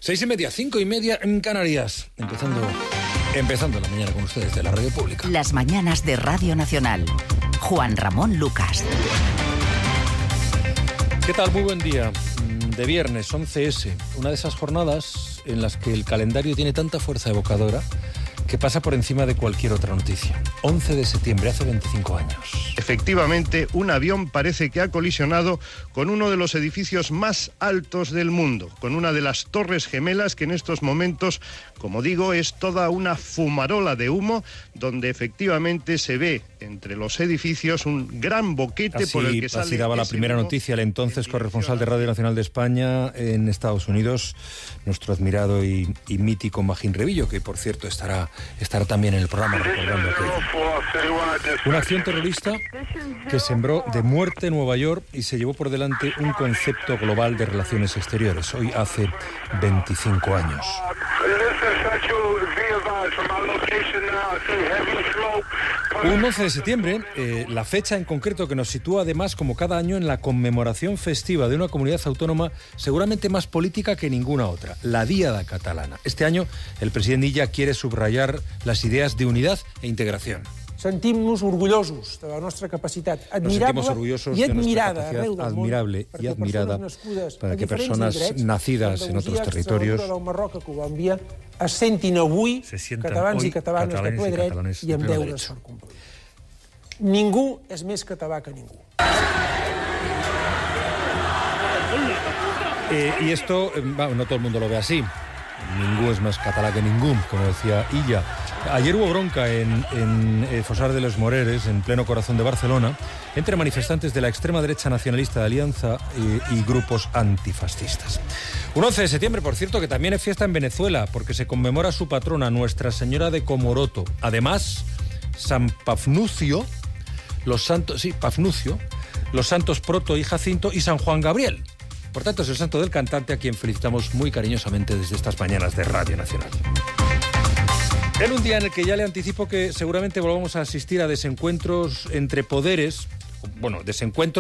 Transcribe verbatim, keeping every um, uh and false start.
Seis y media, cinco y media en Canarias. Empezando, empezando la mañana con ustedes de la Radio Pública. Las mañanas de Radio Nacional. Juan Ramón Lucas. ¿Qué tal? Muy buen día. De viernes, once ese. Una de esas jornadas en las que el calendario tiene tanta fuerza evocadora que pasa por encima de cualquier otra noticia. once de septiembre, hace veinticinco años. Efectivamente, un avión parece que ha colisionado con uno de los edificios más altos del mundo, con una de las torres gemelas que en estos momentos, como digo, es toda una fumarola de humo, donde efectivamente se ve entre los edificios un gran boquete así, por el que sale... Así daba la primera humo, noticia el entonces corresponsal de Radio Nacional de España en Estados Unidos, nuestro admirado y, y mítico Magín Revillo, que por cierto estará, estará también en el programa recordando que una acción terrorista que sembró de muerte Nueva York y se llevó por delante un concepto global de relaciones exteriores, hoy hace veinticinco años. Un once de septiembre, eh, la fecha en concreto que nos sitúa además como cada año en la conmemoración festiva de una comunidad autónoma seguramente más política que ninguna otra, la Diada Catalana. Este año el president Illa quiere subrayar las ideas de unidad e integración. Sentim-nos orgullosos de la nostra capacitat admirable i admirada arreu del món admirable y admirada para que personas nacidas en otros territorios del Marroc a Colòmbia es sentin avui catalans i catalanes de ple dret i amb deures per complir. Ningú és més català que ningú. Eh, y esto, eh, bueno, no todo el mundo lo ve así. Ningú es más catalá que ningún, como decía Illa. Ayer hubo bronca en, en eh, Fosar de los Moreres, en pleno corazón de Barcelona, entre manifestantes de la extrema derecha nacionalista de Alianza eh, y grupos antifascistas. Un once de septiembre, por cierto, que también es fiesta en Venezuela, porque se conmemora su patrona, Nuestra Señora de Comoroto. Además, San Pafnucio, los santos, sí, Pafnucio, los santos Proto y Jacinto y San Juan Gabriel. Por tanto, es el santo del cantante a quien felicitamos muy cariñosamente desde estas mañanas de Radio Nacional. En un día en el que ya le anticipo que seguramente volvamos a asistir a desencuentros entre poderes, bueno, desencuentros